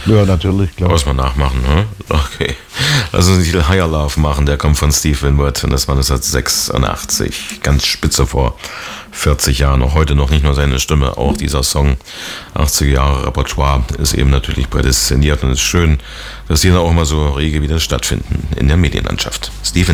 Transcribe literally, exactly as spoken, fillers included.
Ja, natürlich, klar. Muss man nachmachen, ne? Okay. Lass uns den Titel Higher Love machen, der kommt von Steve Winwood und das war neunzehnhundertsechsundachtzig. Ganz spitze vor vierzig Jahren, auch heute noch nicht nur seine Stimme, auch dieser Song. achtziger Jahre Repertoire ist eben natürlich prädestiniert und es ist schön, dass die dann auch immer so rege wieder stattfinden in der Medienlandschaft. Steve